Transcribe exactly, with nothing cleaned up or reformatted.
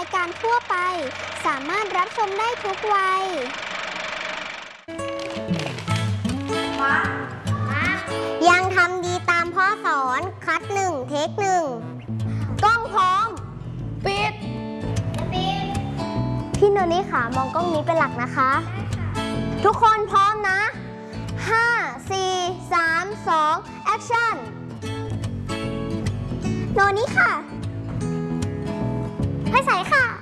ายการทั่วไปสามารถรับชมได้ทุกวัยยังทำดีตามพ่อสอนคัดหนึ่งเทคหนึ่งกล้องพร้อมปิดพี่โนนี่ค่ะมองกล้องนี้เป็นหลักนะคะทุกคนพร้อมนะห้า สี่ สาม สอง แอคชั่นโนนี่ค่ะให้ใส่ค่ะ